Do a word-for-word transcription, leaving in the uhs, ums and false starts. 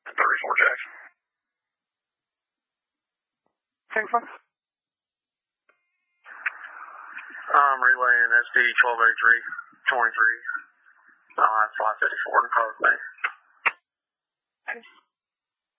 thirty-four Jackson. Kingsman? I'm relaying S D twelve eighty-three twenty-three. Uh, five fifty-four in front of me. Okay.